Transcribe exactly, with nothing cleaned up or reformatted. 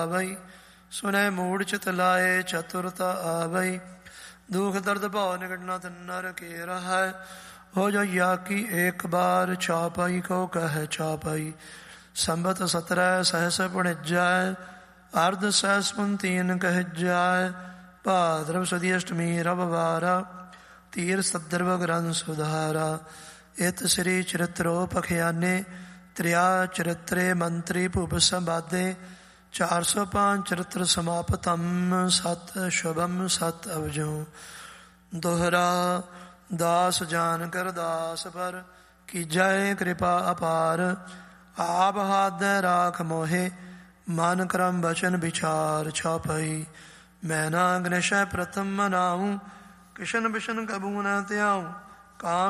ਆਵਈ ਸੁਨੈ ਮੂੜ ਚਿਤ ਲਾਏ ਚਤੁਰਤਾ ਆਵਈ ਦੁਖ ਦਰਦ ਭਾਉ ਨਿਕਟਣਾ ਤਨਰ ਕੇ ਰਹੈ ਹੋ ਜੋ ਯਾ ਕੀ ਏਕ ਬਾਰ ਚਾਪਾਈ ਕੋ ਕਹਿ ਚਾਪਾਈ ਸੰਬਤ ਸਤਰੈ ਸਹਸ ਪੁਣਿਜੈ ਅਰਧ ਸਹਸ ਪੁੰਤੀਨ ਕਹਿਜੈ ਭਾਦਰਵ ਸੁਦੀ ਅਸ਼ਟਮੀ ਰਵਿਵਾਰਾ ਤੀਰ ਸਦਰਵ ਗ੍ਰੰਥ ਸੁਧਾਰਾ ਇਤ ਸ੍ਰੀ ਚਰਿਤ੍ਰੋ ਪਖਿਆਨੇ ਤ੍ਰਿਆ ਚਰਿਤਰੇ ਮੰਤਰੀ ਭੂਪ ਸੰਵਾਦੇ ਚਾਰ ਸੌ ਪੰਜ ਚਰਿਤ੍ਰ ਸਮਾਪਤਮ ਸਤ ਸ਼ੁਭਮ ਸਤ ਅਵਜੋ ਦੋਹਰਾ ਦਾਸ ਜਾਨ ਕਰ ਦਾਸ ਪਰ ਕੀਜੈ ਕਿਰਪਾ ਅਪਾਰ ਆਪ ਹੱਥ ਰਾਖ ਮੋਹੇ ਮਨ ਕਰਮ ਬਚਨ ਵਿਚਾਰ ਛਾਪਈ ਮੈਂ ਨਾ ਗਣੇਸ਼ੈ ਪ੍ਰਥਮ ਮਨਾਉ ਕਿਸ਼ਨ ਬਿਸ਼ਨ ਕਬੂ ਨ ਧਿਆਉ ਕਾਂ